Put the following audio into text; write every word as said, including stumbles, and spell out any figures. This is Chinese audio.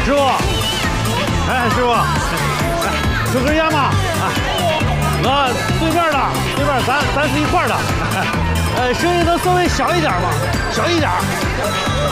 师傅，哎，师傅，哎，抽根烟吧。啊，我对面的，对面咱咱是一块的。呃，声音能稍微小一点吗？小一点。